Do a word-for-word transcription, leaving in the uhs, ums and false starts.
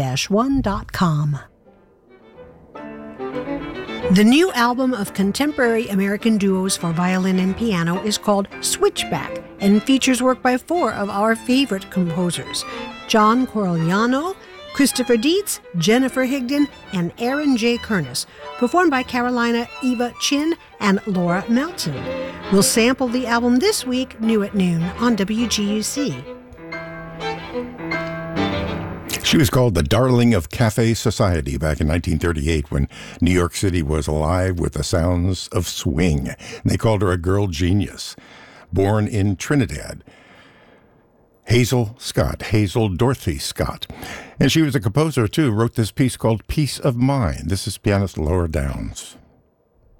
one dot com. The new album of contemporary American duos for violin and piano is called Switchback and features work by four of our favorite composers: John Corigliano, Christopher Dietz, Jennifer Higdon, and Aaron J. Kernis, performed by Carolina Eva Chin and Laura Melton. We'll sample the album this week, new at noon on W G U C. She was called the darling of Cafe Society back in nineteen thirty-eight when New York City was alive with the sounds of swing. And they called her a girl genius. Born in Trinidad, Hazel Scott, Hazel Dorothy Scott. And she was a composer, too, wrote this piece called Peace of Mind. This is pianist Laura Downs.